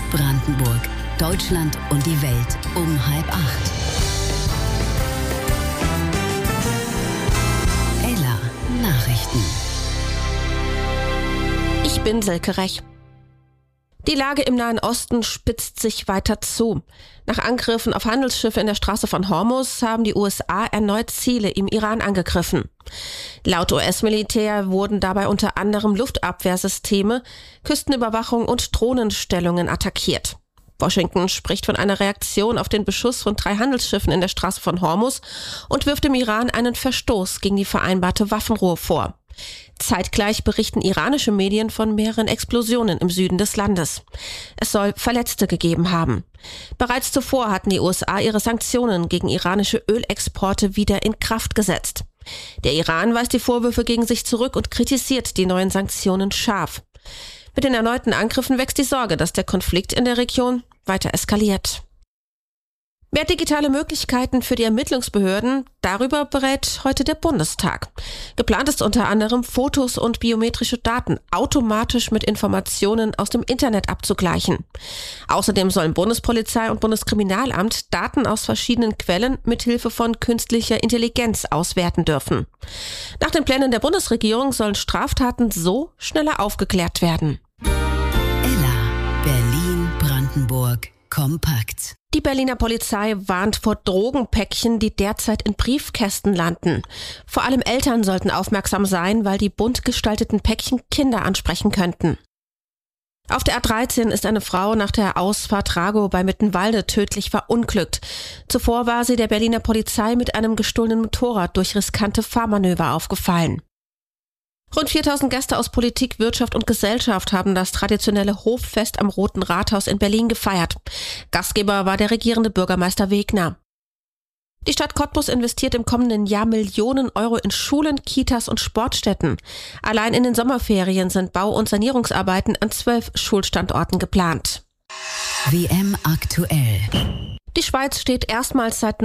Brandenburg, Deutschland und die Welt um 7:30. Ella Nachrichten. Ich bin Silke Rech. Die Lage im Nahen Osten spitzt sich weiter zu. Nach Angriffen auf Handelsschiffe in der Straße von Hormuz haben die USA erneut Ziele im Iran angegriffen. Laut US-Militär wurden dabei unter anderem Luftabwehrsysteme, Küstenüberwachung und Drohnenstellungen attackiert. Washington spricht von einer Reaktion auf den Beschuss von 3 Handelsschiffen in der Straße von Hormuz und wirft dem Iran einen Verstoß gegen die vereinbarte Waffenruhe vor. Zeitgleich berichten iranische Medien von mehreren Explosionen im Süden des Landes. Es soll Verletzte gegeben haben. Bereits zuvor hatten die USA ihre Sanktionen gegen iranische Ölexporte wieder in Kraft gesetzt. Der Iran weist die Vorwürfe gegen sich zurück und kritisiert die neuen Sanktionen scharf. Mit den erneuten Angriffen wächst die Sorge, dass der Konflikt in der Region weiter eskaliert. Mehr digitale Möglichkeiten für die Ermittlungsbehörden, darüber berät heute der Bundestag. Geplant ist unter anderem, Fotos und biometrische Daten automatisch mit Informationen aus dem Internet abzugleichen. Außerdem sollen Bundespolizei und Bundeskriminalamt Daten aus verschiedenen Quellen mithilfe von künstlicher Intelligenz auswerten dürfen. Nach den Plänen der Bundesregierung sollen Straftaten so schneller aufgeklärt werden. Ella, Berlin, Brandenburg, kompakt. Die Berliner Polizei warnt vor Drogenpäckchen, die derzeit in Briefkästen landen. Vor allem Eltern sollten aufmerksam sein, weil die bunt gestalteten Päckchen Kinder ansprechen könnten. Auf der A13 ist eine Frau nach der Ausfahrt Ragow bei Mittenwalde tödlich verunglückt. Zuvor war sie der Berliner Polizei mit einem gestohlenen Motorrad durch riskante Fahrmanöver aufgefallen. Rund 4000 Gäste aus Politik, Wirtschaft und Gesellschaft haben das traditionelle Hoffest am Roten Rathaus in Berlin gefeiert. Gastgeber war der regierende Bürgermeister Wegner. Die Stadt Cottbus investiert im kommenden Jahr Millionen Euro in Schulen, Kitas und Sportstätten. Allein in den Sommerferien sind Bau- und Sanierungsarbeiten an 12 Schulstandorten geplant. WM aktuell. Die Schweiz steht erstmals seit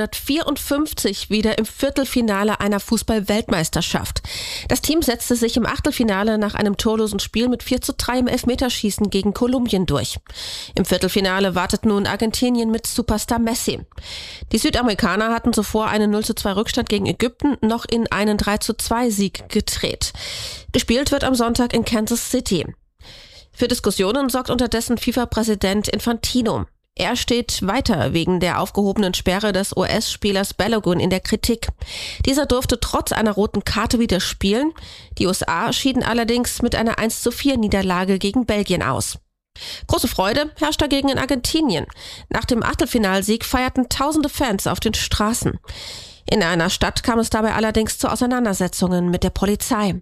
1954 wieder im Viertelfinale einer Fußball-Weltmeisterschaft. Das Team setzte sich im Achtelfinale nach einem torlosen Spiel mit 4:3 im Elfmeterschießen gegen Kolumbien durch. Im Viertelfinale wartet nun Argentinien mit Superstar Messi. Die Südamerikaner hatten zuvor einen 0:2 Rückstand gegen Ägypten noch in einen 3:2 Sieg gedreht. Gespielt wird am Sonntag in Kansas City. Für Diskussionen sorgt unterdessen FIFA-Präsident Infantino. Er steht weiter wegen der aufgehobenen Sperre des US-Spielers Balogun in der Kritik. Dieser durfte trotz einer roten Karte wieder spielen. Die USA schieden allerdings mit einer 1:4 Niederlage gegen Belgien aus. Große Freude herrscht dagegen in Argentinien. Nach dem Achtelfinalsieg feierten tausende Fans auf den Straßen. In einer Stadt kam es dabei allerdings zu Auseinandersetzungen mit der Polizei.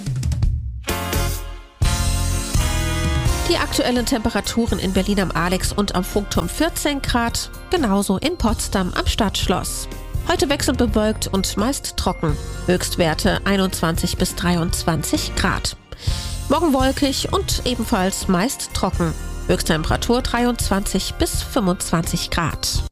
Die aktuellen Temperaturen in Berlin am Alex und am Funkturm 14 Grad, genauso in Potsdam am Stadtschloss. Heute wechselnd bewölkt und meist trocken. Höchstwerte 21 bis 23 Grad. Morgen wolkig und ebenfalls meist trocken. Höchsttemperatur 23 bis 25 Grad.